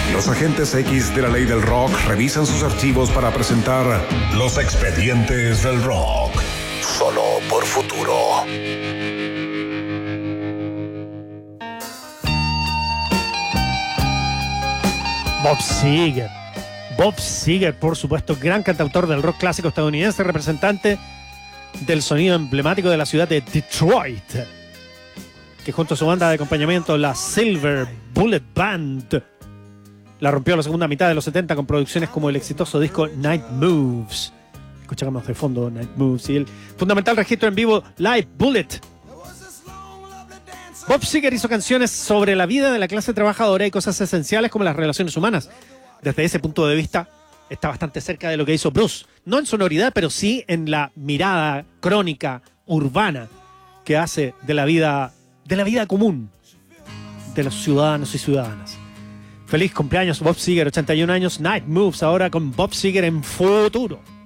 Los agentes X de la ley del rock revisan sus archivos para presentar Los Expedientes del Rock. Solo por Futuro. Bob Seger. Bob Seger, por supuesto, gran cantautor del rock clásico estadounidense, representante del sonido emblemático de la ciudad de Detroit, que junto a su banda de acompañamiento, la Silver Bullet Band, la rompió a la segunda mitad de los 70 con producciones como el exitoso disco Night Moves. Escuchamos de fondo Night Moves y el fundamental registro en vivo Live Bullet. Bob Seger hizo canciones sobre la vida de la clase trabajadora y cosas esenciales como las relaciones humanas. Desde ese punto de vista, está bastante cerca de lo que hizo Bruce. No en sonoridad, pero sí en la mirada crónica, urbana, que hace de la vida común de los ciudadanos y ciudadanas. Feliz cumpleaños, Bob Seger, 81 años. Night Moves ahora con Bob Seger en Futuro.